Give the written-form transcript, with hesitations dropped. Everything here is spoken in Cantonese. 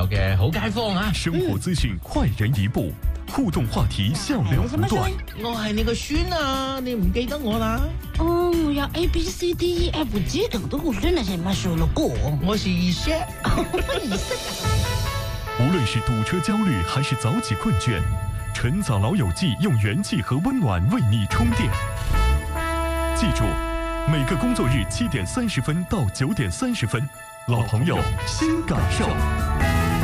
友嘅好街坊啊！ 生活資訊快人一步，互動話題笑料不斷。 我係你個孫啊，你唔記得我啦？ 哦，我要 ABCDEF G 等的我真的是乜數了過。 我是二姐。 無論是堵車焦慮還是早起困倦，晨早老友記用元氣和溫暖為你充電。記住，每個工作日7點30分到9點30分，老朋友新感受。